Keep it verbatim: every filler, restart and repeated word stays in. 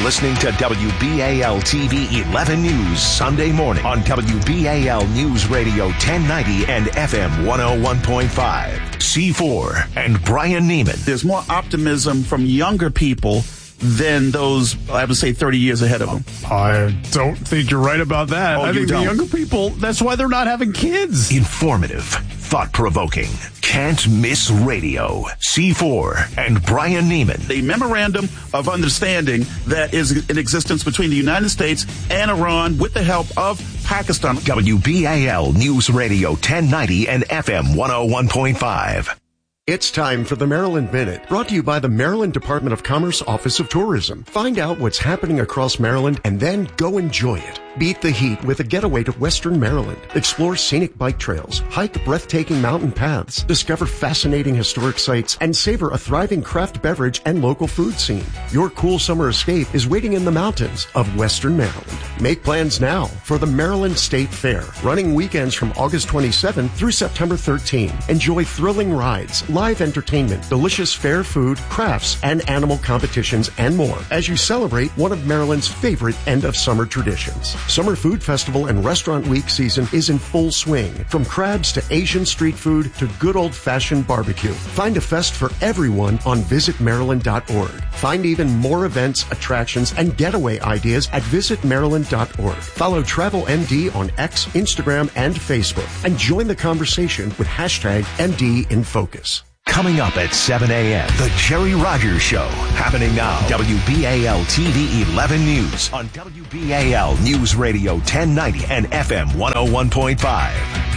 listening to W B A L T V eleven News Sunday morning on W B A L News Radio ten ninety and F M one oh one point five. C four and Brian Neiman. There's more optimism from younger people than those, I would say, thirty years ahead of them. I don't think you're right about that. Oh, I you think don't? the younger people, that's why they're not having kids. Informative, thought-provoking, can't miss radio. C four and Brian Neiman. The memorandum of understanding that is in existence between the United States and Iran with the help of Pakistan. W B A L News Radio ten ninety and F M one oh one point five. It's time for the Maryland Minute, brought to you by the Maryland Department of Commerce Office of Tourism. Find out what's happening across Maryland and then go enjoy it. Beat the heat with a getaway to Western Maryland. Explore scenic bike trails, hike breathtaking mountain paths, discover fascinating historic sites, and savor a thriving craft beverage and local food scene. Your cool summer escape is waiting in the mountains of Western Maryland. Make plans now for the Maryland State Fair, running weekends from August twenty-seventh through September thirteenth. Enjoy thrilling rides, live entertainment, delicious fair food, crafts, and animal competitions, and more as you celebrate one of Maryland's favorite end-of-summer traditions. Summer Food Festival and Restaurant Week season is in full swing. From crabs to Asian street food to good old-fashioned barbecue. Find a fest for everyone on visit maryland dot org. Find even more events, attractions, and getaway ideas at visit maryland dot org. Follow Travel M D on X, Instagram, and Facebook. And join the conversation with hashtag M D in Focus. Coming up at seven a.m., The Jerry Rogers Show. Happening now. W B A L T V eleven News on W B A L News Radio ten ninety and F M one oh one point five.